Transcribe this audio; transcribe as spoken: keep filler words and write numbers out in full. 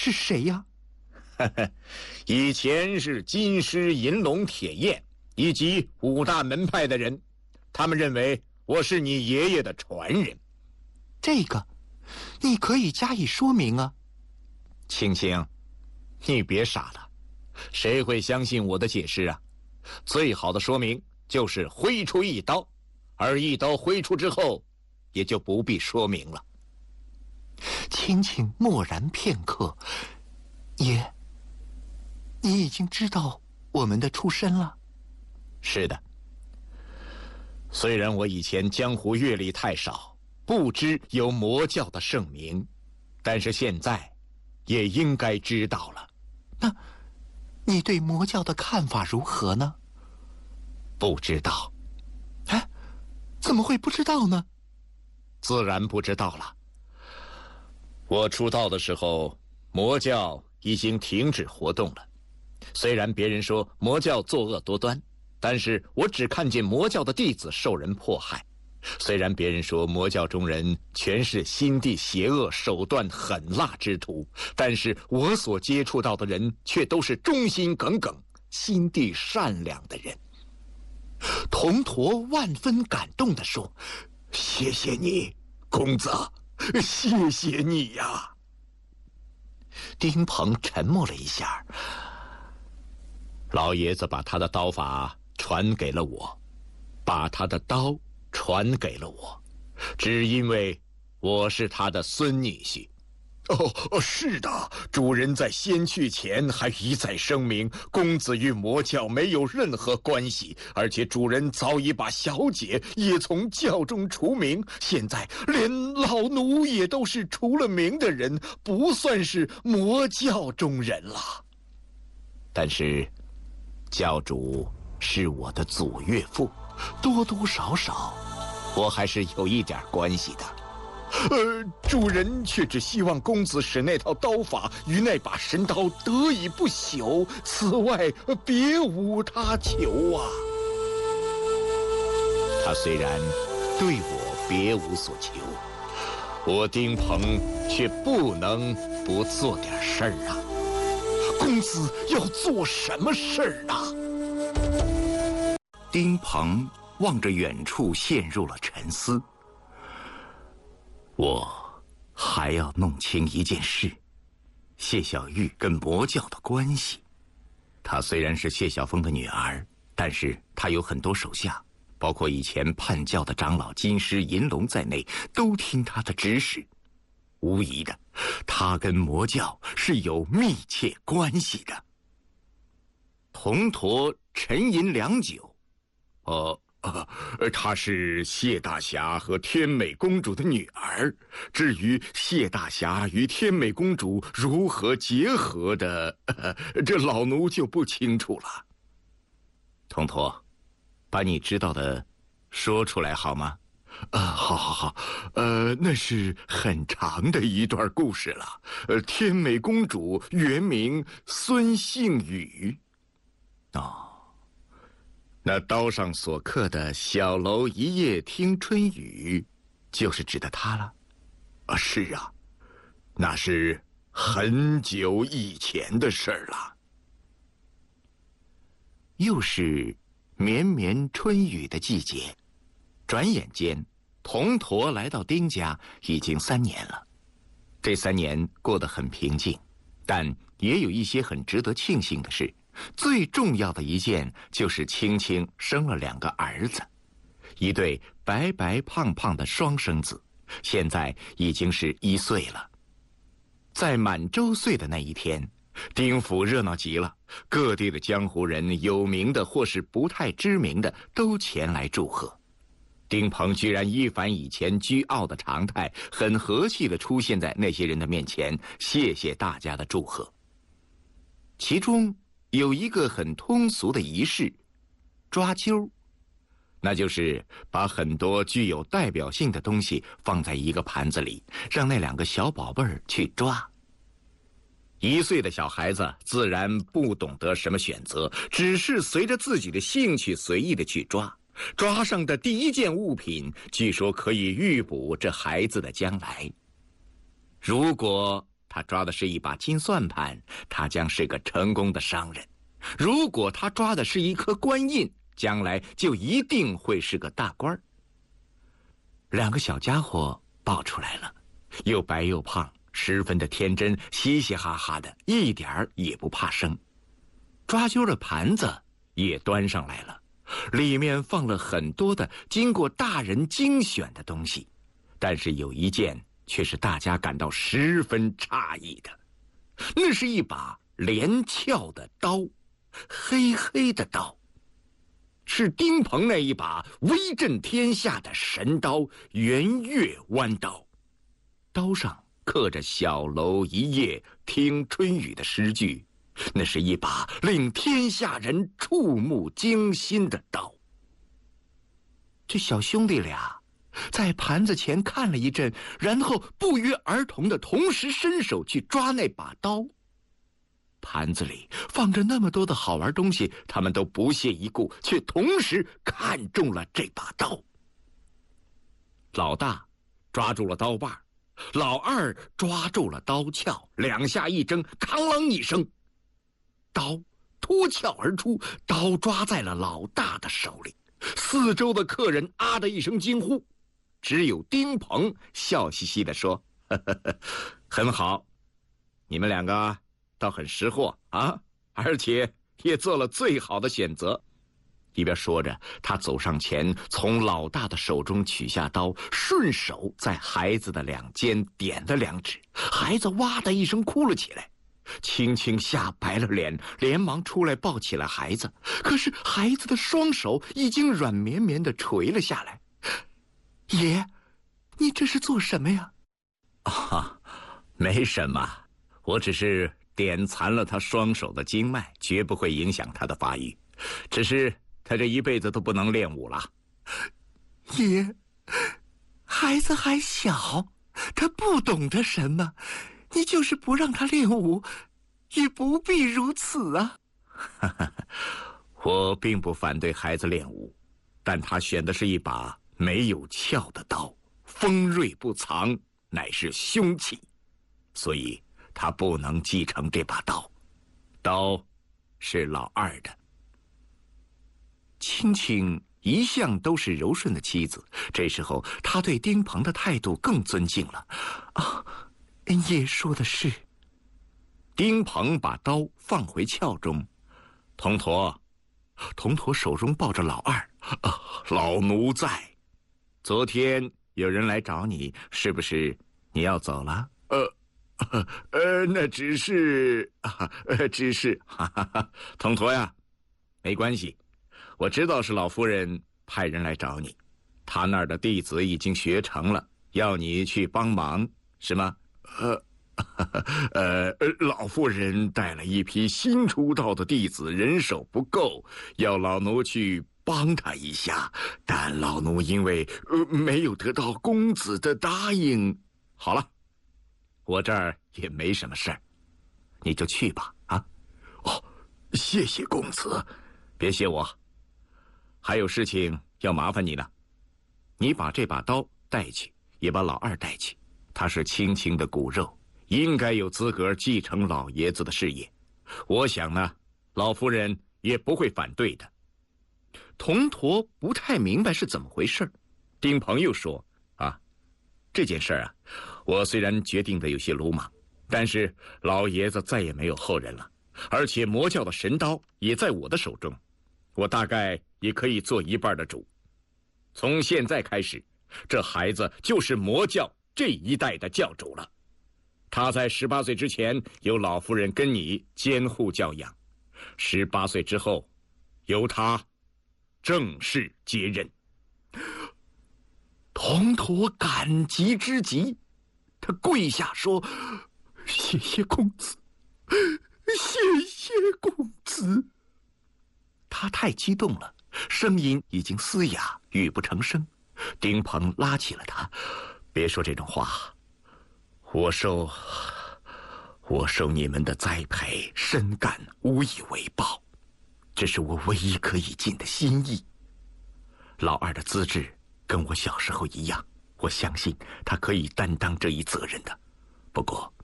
是谁呀？ 以前是金狮、银龙、铁焰以及五大门派的人，他们认为我是你爷爷的传人。 这个，你可以加以说明啊。 青青，你别傻了，谁会相信我的解释啊？最好的说明就是挥出一刀，而一刀挥出之后，也就不必说明了。 青青默然片刻，爷，你已经知道我们的出身了。 是的，虽然我以前江湖阅历太少，不知有魔教的盛名，但是现在也应该知道了。 那你对魔教的看法如何呢？ 不知道。 哎，怎么会不知道呢？ 自然不知道了。我出道的时候，魔教已经停止活动了。虽然别人说魔教作恶多端，但是我只看见魔教的弟子受人迫害。虽然别人说魔教中人全是心地邪恶、手段狠辣之徒，但是我所接触到的人却都是忠心耿耿、心地善良的人。 铜驼万分感动地说：“ 谢谢你，公子，谢谢你呀。” 丁鹏沉默了一下。 老爷子把他的刀法传给了我，把他的刀传给了我，只因为我是他的孙女婿。 哦哦，是的，主人在先去前还一再声明，公子与魔教没有任何关系，而且主人早已把小姐也从教中除名，现在连老奴也都是除了名的人，不算是魔教中人了。 但是，教主是我的祖岳父，多多少少，我还是有一点关系的。 呃，主人却只希望公子使那套刀法与那把神刀得以不朽，此外别无他求啊。 他虽然对我别无所求，我丁鹏却不能不做点事儿啊。 公子要做什么事儿啊？ 丁鹏望着远处，陷入了沉思。我还要弄清一件事，谢小玉跟魔教的关系。她虽然是谢晓峰的女儿，但是她有很多手下，包括以前叛教的长老金狮、银龙在内，都听她的指使。无疑的，她跟魔教是有密切关系的。铜驼沉吟良久， 呃。呃，她是谢大侠和天美公主的女儿。至于谢大侠与天美公主如何结合的，呃、这老奴就不清楚了。 铜驼，把你知道的说出来好吗？ 啊，好好好，呃，那是很长的一段故事了。呃，天美公主原名孙幸雨。 哦。 那刀上所刻的小楼一夜听春雨，就是指的他了。啊，是啊，那是很久以前的事儿了。 又是绵绵春雨的季节，转眼间，铜驼来到丁家已经三年了。这三年过得很平静，但也有一些很值得庆幸的事。最重要的一件就是青青生了两个儿子，一对白白胖胖的双生子，现在已经是一岁了。在满周岁的那一天，丁府热闹极了，各地的江湖人，有名的或是不太知名的，都前来祝贺。丁鹏居然一反以前倨傲的常态，很和气地出现在那些人的面前，谢谢大家的祝贺。其中有一个很通俗的仪式，抓阄，那就是把很多具有代表性的东西放在一个盘子里，让那两个小宝贝儿去抓。一岁的小孩子自然不懂得什么选择，只是随着自己的兴趣随意的去抓。抓上的第一件物品，据说可以预卜这孩子的将来。如果他抓的是一把金算盘，他将是个成功的商人；如果他抓的是一颗官印，将来就一定会是个大官儿。两个小家伙抱出来了，又白又胖，十分的天真，嘻嘻哈哈的，一点儿也不怕生。抓阄的盘子也端上来了，里面放了很多的经过大人精选的东西，但是有一件却是大家感到十分诧异的，那是一把连鞘的刀，黑黑的刀，是丁鹏那一把威震天下的神刀圆月弯刀，刀上刻着小楼一夜听春雨的诗句，那是一把令天下人触目惊心的刀。这小兄弟俩在盘子前看了一阵，然后不约而同的同时伸手去抓那把刀。盘子里放着那么多的好玩东西，他们都不屑一顾，却同时看中了这把刀。老大抓住了刀把，老二抓住了刀鞘，两下一争，哐啷一声，刀脱鞘而出，刀抓在了老大的手里。四周的客人啊的一声惊呼，只有丁鹏笑嘻嘻地说：“呵呵呵，很好，你们两个倒很识货啊，而且也做了最好的选择。”一边说着，他走上前，从老大的手中取下刀，顺手在孩子的两肩点了两指，孩子哇的一声哭了起来，青青吓白了脸，连忙出来抱起了孩子。可是孩子的双手已经软绵绵地垂了下来。爷，你这是做什么呀？啊，没什么，我只是点残了他双手的经脉，绝不会影响他的发育，只是他这一辈子都不能练武了。爷，孩子还小，他不懂得什么，你就是不让他练武，也不必如此啊。我并不反对孩子练武，但他选的是一把没有鞘的刀，锋锐不藏，乃是凶器，所以他不能继承这把刀，刀是老二的。青青一向都是柔顺的妻子，这时候他对丁鹏的态度更尊敬了。啊，爷说的是。丁鹏把刀放回鞘中，童驼，童驼手中抱着老二。啊，老奴在。昨天有人来找你，是不是你要走了？呃，呃，那只是，呃，只是，哈哈哈，童驼呀，没关系，我知道是老夫人派人来找你，他那儿的弟子已经学成了，要你去帮忙，是吗？呃，呃，老夫人带了一批新出道的弟子，人手不够，要老奴去帮他一下，但老奴因为呃没有得到公子的答应。好了，我这儿也没什么事儿，你就去吧。啊，哦，谢谢公子。别谢我，还有事情要麻烦你呢。你把这把刀带去，也把老二带去，他是青青的骨肉，应该有资格继承老爷子的事业。我想呢，老夫人也不会反对的。童驼不太明白是怎么回事，丁鹏又说：“啊，这件事啊，我虽然决定的有些鲁莽，但是老爷子再也没有后人了，而且魔教的神刀也在我的手中，我大概也可以做一半的主。从现在开始，这孩子就是魔教这一代的教主了。他在十八岁之前由老夫人跟你监护教养，十八岁之后，由他正式接任。”童驼感激之极，他跪下说：“谢谢公子，谢谢公子。”他太激动了，声音已经嘶哑，语不成声。丁鹏拉起了他：“别说这种话，我受我受你们的栽培，深感无以为报，这是我唯一可以尽的心意。老二的资质跟我小时候一样，我相信他可以担当这一责任的。不过，